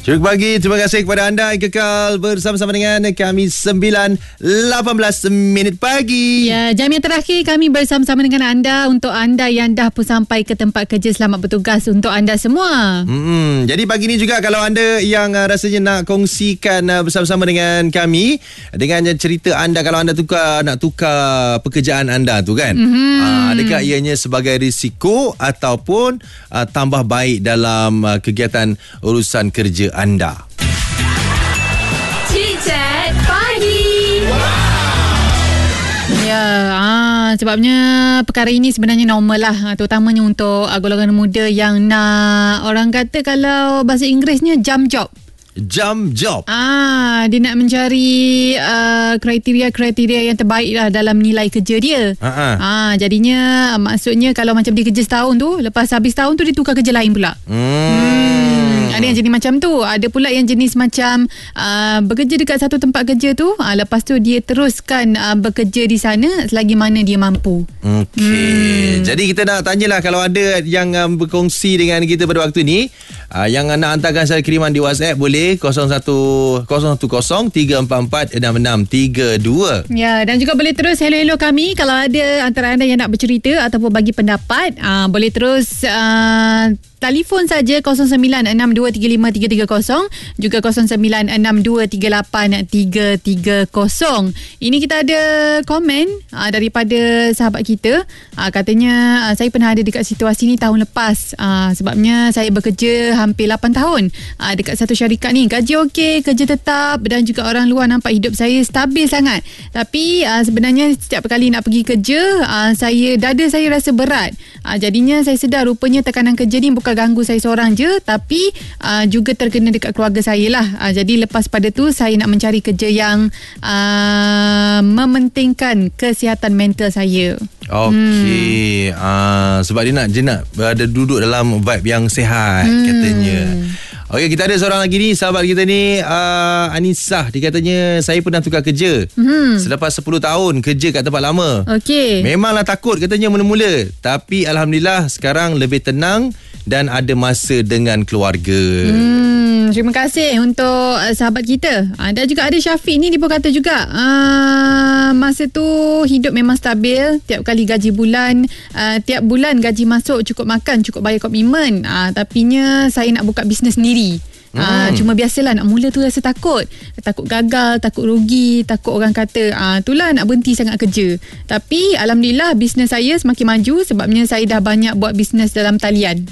Selamat pagi, terima kasih kepada anda yang kekal bersama-sama dengan kami 9.18 minit pagi. Ya, jam yang terakhir kami bersama-sama dengan anda. Untuk anda yang dah pun sampai ke tempat kerja, selamat bertugas untuk anda semua. Jadi pagi ni juga kalau anda yang rasanya nak kongsikan bersama-sama dengan kami dengan cerita anda, kalau anda nak tukar pekerjaan anda tu kan, adakah ianya sebagai risiko ataupun tambah baik dalam kegiatan urusan kerja anda? Chit-chat pagi. Ya, sebabnya perkara ini sebenarnya normal lah, terutamanya untuk golongan muda yang nak, orang kata kalau bahasa Inggerisnya jump job. Jump job. Dia nak mencari kriteria yang terbaik lah dalam nilai kerja dia. Jadinya maksudnya kalau macam dia kerja setahun tu, lepas habis tahun tu dia tukar kerja lain pula. Ada yang jenis macam tu. Ada pula yang jenis macam bekerja dekat satu tempat kerja tu, lepas tu dia teruskan bekerja di sana selagi mana dia mampu. Okey. Jadi kita nak tanyalah, kalau ada yang berkongsi dengan kita pada waktu ni, yang nak hantarkan saya kiriman di WhatsApp, boleh 0110-344-6632. Ya, dan juga boleh terus hello kami. Kalau ada antara anda yang nak bercerita ataupun bagi pendapat, boleh terus telefon saja 0962353330, juga 0962383330. Ini kita ada komen daripada sahabat kita. Katanya saya pernah ada dekat situasi ni tahun lepas. Sebabnya saya bekerja hampir 8 tahun dekat satu syarikat ni. Gaji okey, kerja tetap, dan juga orang luar nampak hidup saya stabil sangat. Tapi sebenarnya setiap kali nak pergi kerja, dada saya rasa berat. Jadinya saya sedar rupanya tekanan kerja ni bukan ganggu saya seorang je, tapi juga terkena dekat keluarga saya lah. Jadi lepas pada tu saya nak mencari kerja yang mementingkan kesihatan mental saya. Okey. Sebab dia nak berada duduk dalam vibe yang sihat katanya. Okey, kita ada seorang lagi ni, sahabat kita ni, Anisah. Dia katanya, saya pernah tukar kerja selepas 10 tahun kerja kat tempat lama. Okey. Memanglah takut katanya mula-mula, tapi alhamdulillah sekarang lebih tenang dan ada masa dengan keluarga. Terima kasih untuk sahabat kita. Dan juga ada Syafiq ni, dia pun kata juga masa tu hidup memang stabil. Tiap kali gaji bulan, tiap bulan gaji masuk, cukup makan, cukup bayar komitmen. Tapinya saya nak buka bisnes sendiri. Cuma biasalah nak mula tu rasa takut gagal, takut rugi, takut orang kata itulah nak berhenti sangat kerja. Tapi alhamdulillah bisnes saya semakin maju, sebabnya saya dah banyak buat bisnes dalam talian.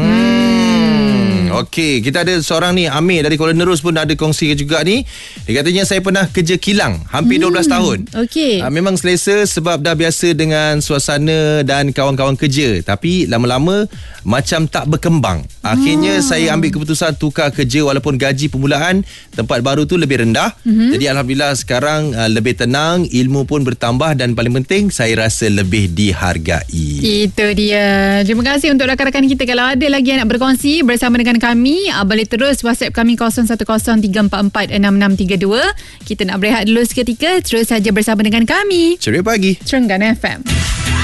Okey, kita ada seorang ni, Amir dari Kuala Nerus pun ada kongsi juga ni. Dia katanya, saya pernah kerja kilang hampir 12 tahun. Okey. Memang selesa sebab dah biasa dengan suasana dan kawan-kawan kerja. Tapi lama-lama macam tak berkembang. Akhirnya saya ambil keputusan tukar kerja walaupun gaji permulaan tempat baru tu lebih rendah. Jadi alhamdulillah sekarang lebih tenang, ilmu pun bertambah, dan paling penting saya rasa lebih dihargai. Itu dia. Terima kasih untuk rakan-rakan kita. Kalau ada lagi yang nak berkongsi bersama dengan kami, boleh terus WhatsApp kami 0103446632. Kita nak berehat dulu seketika, terus saja bersama dengan kami Ceria Pagi Trengganu FM.